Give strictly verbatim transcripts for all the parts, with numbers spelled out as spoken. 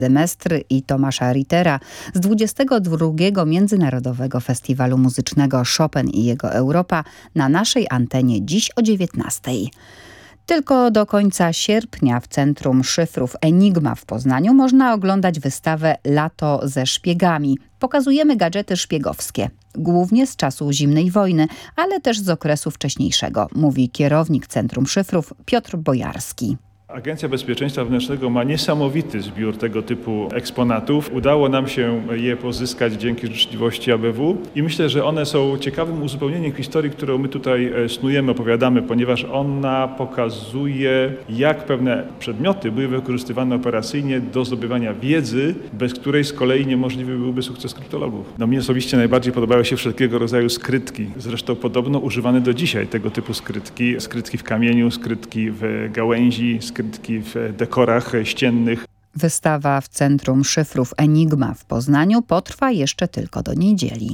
Demestry i Tomasza Rittera z dwudziestego drugiego Międzynarodowego Festiwalu Muzycznego Chopin i jego Europa na naszej antenie dziś o dziewiętnastej. Tylko do końca sierpnia w Centrum Szyfrów Enigma w Poznaniu można oglądać wystawę Lato ze szpiegami. Pokazujemy gadżety szpiegowskie, głównie z czasu zimnej wojny, ale też z okresu wcześniejszego, mówi kierownik Centrum Szyfrów Piotr Bojarski. Agencja Bezpieczeństwa Wewnętrznego ma niesamowity zbiór tego typu eksponatów. Udało nam się je pozyskać dzięki życzliwości A B W i myślę, że one są ciekawym uzupełnieniem historii, którą my tutaj snujemy, opowiadamy, ponieważ ona pokazuje, jak pewne przedmioty były wykorzystywane operacyjnie do zdobywania wiedzy, bez której z kolei niemożliwy byłby sukces kryptologów. No, mnie osobiście najbardziej podobały się wszelkiego rodzaju skrytki. Zresztą podobno używane do dzisiaj tego typu skrytki. Skrytki w kamieniu, skrytki w gałęzi, skrytki w dekorach ściennych. Wystawa w Centrum Szyfrów Enigma w Poznaniu potrwa jeszcze tylko do niedzieli.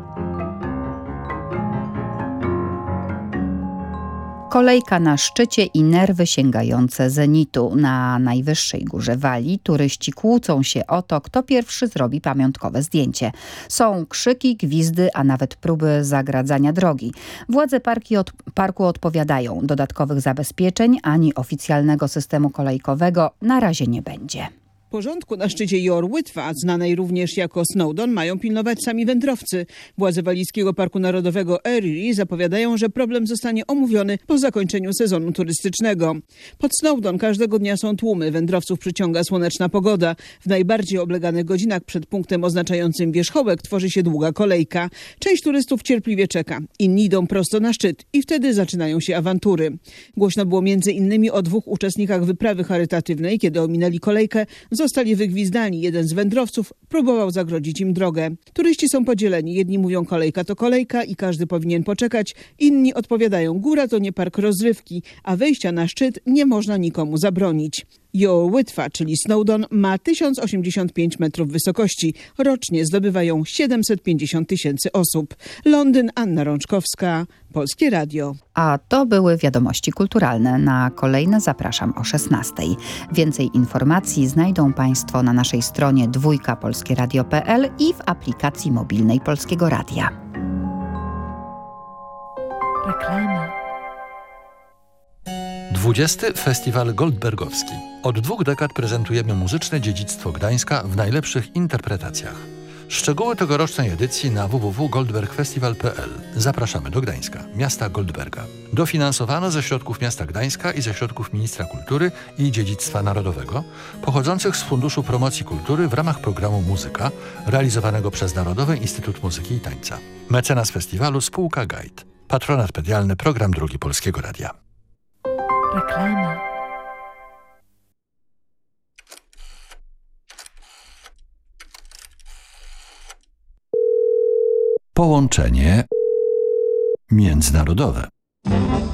Kolejka na szczycie i nerwy sięgające zenitu. Na najwyższej górze Walii turyści kłócą się o to, kto pierwszy zrobi pamiątkowe zdjęcie. Są krzyki, gwizdy, a nawet próby zagradzania drogi. Władze parki od, parku odpowiadają. Dodatkowych zabezpieczeń ani oficjalnego systemu kolejkowego na razie nie będzie. Porządku na szczycie Jor Witwa, znanej również jako Snowdon, mają pilnować sami wędrowcy. Władze walijskiego Parku Narodowego Erie zapowiadają, że problem zostanie omówiony po zakończeniu sezonu turystycznego. Pod Snowdon każdego dnia są tłumy, wędrowców przyciąga słoneczna pogoda. W najbardziej obleganych godzinach przed punktem oznaczającym wierzchołek tworzy się długa kolejka. Część turystów cierpliwie czeka, inni idą prosto na szczyt i wtedy zaczynają się awantury. Głośno było między innymi o dwóch uczestnikach wyprawy charytatywnej, kiedy ominęli kolejkę, zostali wygwizdani. Jeden z wędrowców próbował zagrodzić im drogę. Turyści są podzieleni. Jedni mówią, kolejka to kolejka i każdy powinien poczekać. Inni odpowiadają, góra to nie park rozrywki, a wejścia na szczyt nie można nikomu zabronić. Jor Witwa, czyli Snowdon, ma tysiąc osiemdziesiąt pięć metrów wysokości. Rocznie zdobywają siedemset pięćdziesiąt tysięcy osób. Londyn, Anna Rączkowska, Polskie Radio. A to były wiadomości kulturalne. Na kolejne zapraszam o szesnastej. Więcej informacji znajdą Państwo na naszej stronie dwójka polskie radio kropka p l i w aplikacji mobilnej Polskiego Radia. Reklama. dwudziesty Festiwal Goldbergowski. Od dwóch dekad prezentujemy muzyczne dziedzictwo Gdańska w najlepszych interpretacjach. Szczegóły tegorocznej edycji na w w w kropka goldbergfestival kropka p l. Zapraszamy do Gdańska, miasta Goldberga. Dofinansowano ze środków miasta Gdańska i ze środków Ministra Kultury i Dziedzictwa Narodowego, pochodzących z Funduszu Promocji Kultury w ramach programu Muzyka, realizowanego przez Narodowy Instytut Muzyki i Tańca. Mecenas festiwalu spółka Guide. Patronat medialny Program Drugi Polskiego Radia. Reklama. Połączenie międzynarodowe.